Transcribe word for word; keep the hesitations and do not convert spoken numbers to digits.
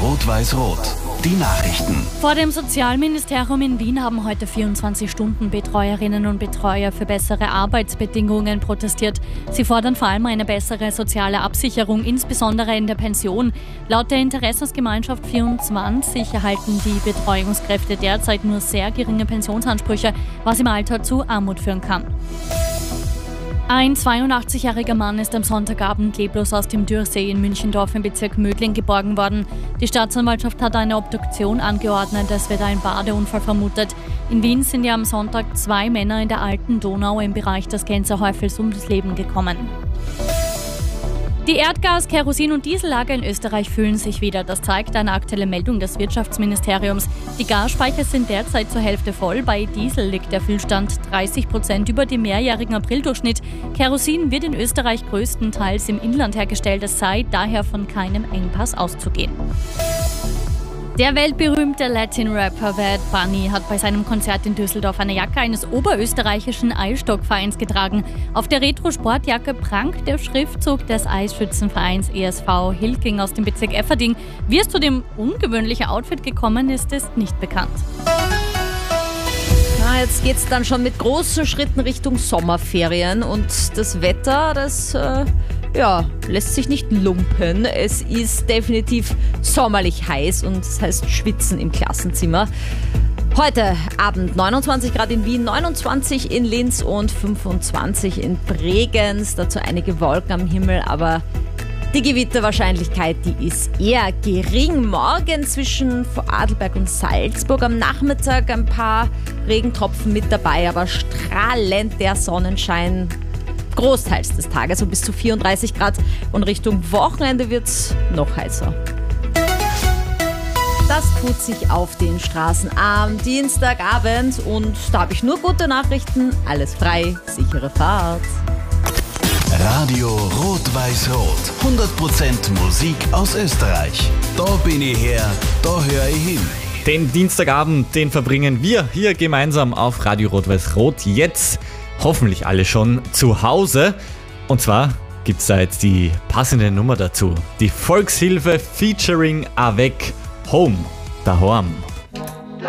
Rot-Weiß-Rot. Die Nachrichten. Vor dem Sozialministerium in Wien haben heute vierundzwanzig-Stunden-Betreuerinnen und Betreuer für bessere Arbeitsbedingungen protestiert. Sie fordern vor allem eine bessere soziale Absicherung, insbesondere in der Pension. Laut der Interessensgemeinschaft vierundzwanzig erhalten die Betreuungskräfte derzeit nur sehr geringe Pensionsansprüche, was im Alter zu Armut führen kann. Ein zweiundachtzigjähriger Mann ist am Sonntagabend leblos aus dem Dürrsee in Münchendorf im Bezirk Mödling geborgen worden. Die Staatsanwaltschaft hat eine Obduktion angeordnet, es wird ein Badeunfall vermutet. In Wien sind ja am Sonntag zwei Männer in der Alten Donau im Bereich des Gänserhäufels ums Leben gekommen. Die Erdgas-, Kerosin- und Diesellager in Österreich füllen sich wieder. Das zeigt eine aktuelle Meldung des Wirtschaftsministeriums. Die Gasspeicher sind derzeit zur Hälfte voll. Bei Diesel liegt der Füllstand dreißig Prozent über dem mehrjährigen Aprildurchschnitt. Kerosin wird in Österreich größtenteils im Inland hergestellt. Es sei daher von keinem Engpass auszugehen. Der weltberühmte Latin-Rapper Bad Bunny hat bei seinem Konzert in Düsseldorf eine Jacke eines oberösterreichischen Eisstockvereins getragen. Auf der Retro-Sportjacke prangt der Schriftzug des Eisschützenvereins E S V Hilking aus dem Bezirk Efferding. Wie es zu dem ungewöhnlichen Outfit gekommen ist, ist nicht bekannt. Na, jetzt geht es dann schon mit großen Schritten Richtung Sommerferien und das Wetter, das äh, ja, lässt sich nicht lumpen. Es ist definitiv sommerlich heiß und das heißt Schwitzen im Klassenzimmer. Heute Abend neunundzwanzig Grad in Wien, neunundzwanzig in Linz und fünfundzwanzig in Bregenz. Dazu einige Wolken am Himmel, aber die Gewitterwahrscheinlichkeit, die ist eher gering. Morgen zwischen Vorarlberg und Salzburg am Nachmittag ein paar Regentropfen mit dabei, aber strahlend der Sonnenschein großteils des Tages, so bis zu vierunddreißig Grad. Und Richtung Wochenende wird es noch heißer. Das tut sich auf den Straßen am Dienstagabend und da habe ich nur gute Nachrichten. Alles frei, sichere Fahrt. Radio Rot-Weiß-Rot. hundert Prozent Musik aus Österreich. Da bin ich her, da höre ich hin. Den Dienstagabend, den verbringen wir hier gemeinsam auf Radio Rot-Weiß-Rot. Jetzt hoffentlich alle schon zu Hause. Und zwar gibt es da jetzt die passende Nummer dazu. Die Volkshilfe featuring Avec Home. Daheim.